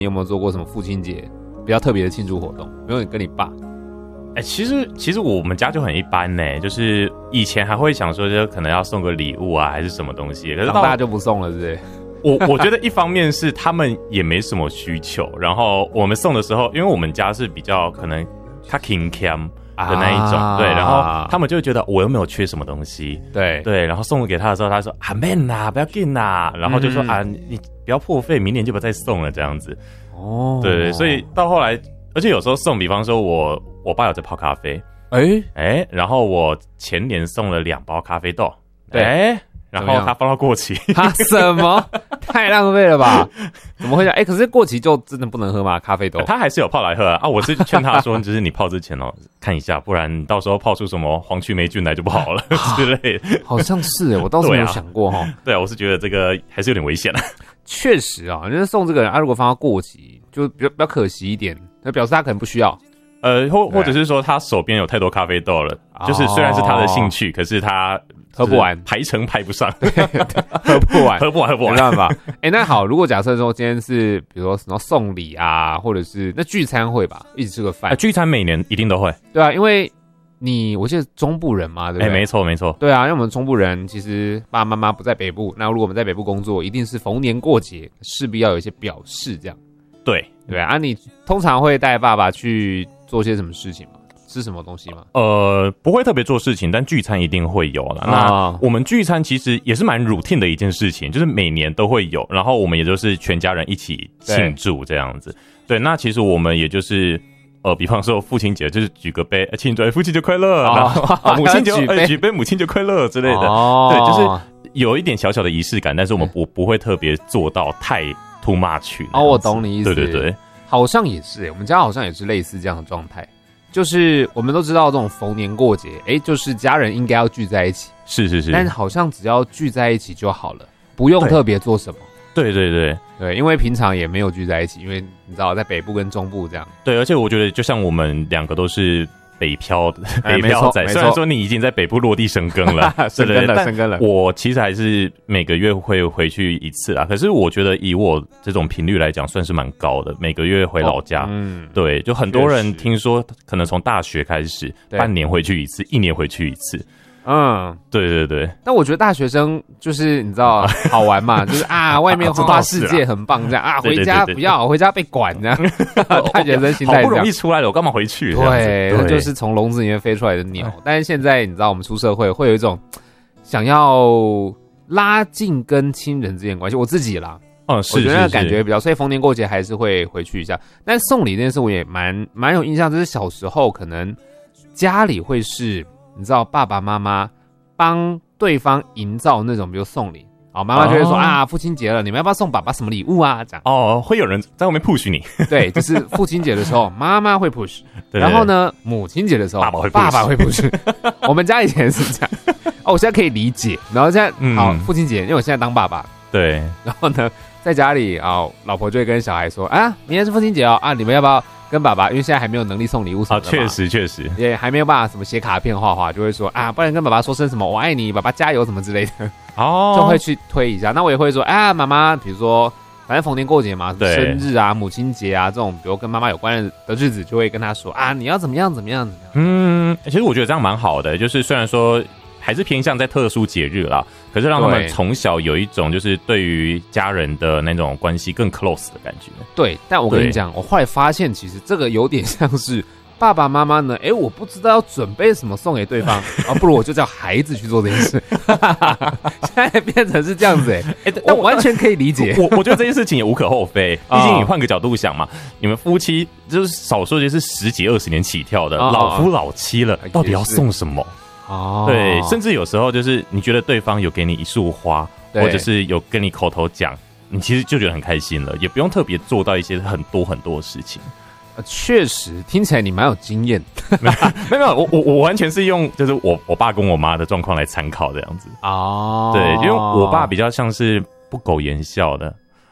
你有没有做过什么父亲节比较特别的庆祝活动？没有，你跟你爸？ 其实我们家就很一般呢，就是以前还会想说，就可能要送个礼物啊，还是什么东西。可是长大就不送了，是不是？ 我觉得一方面是他们也没什么需求，然后我们送的时候，因为我们家是比较可能他 king cam 的那一种，对，然后他们就会觉得我又没有缺什么东西， 对， 然后送给他的时候，他说啊 man 啊，不要紧啊，然后就说啊，你不要破费，明年就不再送了这样子。对，所以到后来，而且有时候送，比方说我爸有在泡咖啡，然后我前年送了2包咖啡豆，对。然后他放到过期， 什么？太浪费了吧？怎么会这样？可是过期就真的不能喝吗？咖啡豆？ 他还是有泡来喝啊！我是劝他说，就是你泡之前看一下，不然到时候泡出什么黄曲霉菌来就不好了之类的。 好像是我倒是没有想过哈。 对啊，我是觉得这个还是有点危险的。 确实啊，就是送这个人，如果放到过期，就比较可惜一点，那表示他可能不需要。 或者是说他手边有太多咖啡豆了，就是虽然是他的兴趣，可是他喝不完， 排程排不上， 喝不完， 没办法。那好，如果假设说今天是比如说什么送礼啊，或者是那聚餐会吧，一起吃个饭。 聚餐每年一定都会。 对啊，因为我记得中部人嘛，对不对？ 没错。 对啊，因为我们中部人其实爸爸妈妈不在北部，那如果我们在北部工作，一定是逢年过节势必要有一些表示，这样。对啊，你通常会带爸爸去做些什么事情吗？吃什么东西吗？ 不会特别做事情，但聚餐一定会有啦。那我们聚餐其实也是蛮 routine 的一件事情，就是每年都会有，然后我们也就是全家人一起庆祝这样子。对，那其实我们也就是比方说父亲节就是举个杯，庆祝父亲节快乐，然后母亲节举杯母亲节快乐之类的。对，就是有一点小小的仪式感，但是我们不会特别做到太 too much。 我懂你意思。 对， 好像也是，我们家好像也是类似这样的状态。就是我们都知道这种逢年过节，就是家人应该要聚在一起， 是， 但好像只要聚在一起就好了，不用特别做什么。 对， 因为平常也没有聚在一起，因为你知道在北部跟中部这样。 对，而且我觉得就像我们2个都是北漂仔，虽然说你已经在北部落地生根了， 生根了， 我其实还是每个月会回去1次啦。可是我觉得以我这种频率来讲，算是蛮高的，每个月回老家。对，就很多人听说可能从大学开始，半年回去1次，1年回去1次。对。 但我觉得大学生就是你知道好玩嘛，就是外面花花世界很棒这样回家不要，回家被管这样。大学生心态好不容易出来了，我干嘛回去？ 对，那就是从笼子里面飞出来的鸟。但是现在你知道，我们出社会会有一种想要拉近跟亲人之间的关系。我自己啦， 我觉得感觉比较，所以逢年过节还是会回去一下。但送礼这件事我也蛮有印象，就是小时候可能家里会是。你知道爸爸妈妈帮对方营造那种，比如送礼，妈妈就会说父亲节了，你们要不要送爸爸什么礼物啊？这样会有人在后面 push 你。 对，就是父亲节的时候妈妈会 push， 然后呢母亲节的时候爸爸会 push。我们家以前是这样，我现在可以理解。然后现在好父亲节，因为我现在当爸爸， 对， 然后呢在家里老婆就会跟小孩说明天是父亲节你们要不要？跟爸爸，因为现在还没有能力送礼物什么的嘛， 确实也还没有办法什么写卡片画，就会说不然跟爸爸说声什么我爱你，爸爸加油什么之类的，就会去推一下。那我也会说妈妈，比如说反正逢年过节嘛，生日啊、母亲节啊这种，比如跟妈妈有关的日子，就会跟她说你要怎么样。 其实我觉得这样蛮好的，就是虽然说还是偏向在特殊节日啦，可是让他们从小有一种就是对于家人的那种关系更 close 的感觉。 对，但我跟你讲，我后来发现其实这个有点像是爸爸妈妈呢，我不知道要准备什么送给对方不如我就叫孩子去做这件事。现在变成是这样子但我完全可以理解。 我觉得这件事情也无可厚非，毕竟你换个角度想嘛，你们夫妻就是少说就是10几20年起跳的，老夫老妻了，到底要送什么？对，甚至有时候就是你觉得对方有给你一束花，或者是有跟你口头讲，你其实就觉得很开心了，也不用特别做到一些很多的事情。 确实听起来你蛮有经验。 没有，我完全是用就是我爸跟我妈的状况来参考这样子。对，因为我爸比较像是不苟言笑的。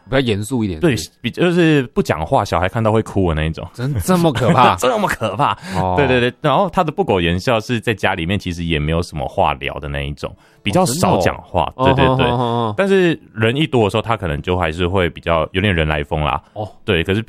比较严肃一点。 对，就是不讲话，小孩看到会哭的那一种。 真这么可怕？ 这么可怕？哦，对对对。然后他的不苟言笑是在家里面其实也没有什么话聊的那一种，比较少讲话。对对对。但是人一多的时候，他可能就还是会比较有点人来疯啦。哦，对。可是